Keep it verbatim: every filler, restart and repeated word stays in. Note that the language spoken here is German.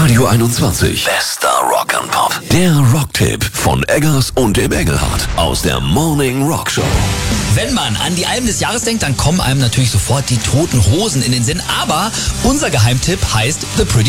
Radio einundzwanzig. Bester Rock and Pop. Der Rocktipp von Eggers und dem Engelhardt aus der Morning Rock Show. Wenn man an die Alben des Jahres denkt, dann kommen einem natürlich sofort die Toten Hosen in den Sinn. Aber unser Geheimtipp heißt The Pretty